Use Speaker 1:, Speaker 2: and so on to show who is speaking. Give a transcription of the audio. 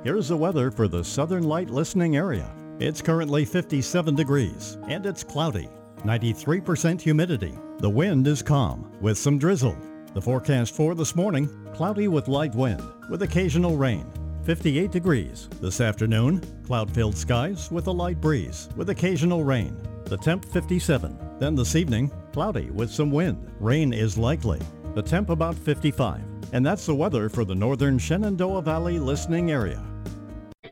Speaker 1: Here's the weather for the Southern Light listening area. It's currently 57 degrees and it's cloudy. 93% humidity. The wind is calm with some drizzle. The forecast for this morning, cloudy with light wind with occasional rain. 58 degrees. This afternoon, cloud-filled skies with a light breeze with occasional rain. The temp 57. Then this evening, cloudy with some wind. Rain is likely. The temp about 55. And that's the weather for the northern Shenandoah Valley listening area.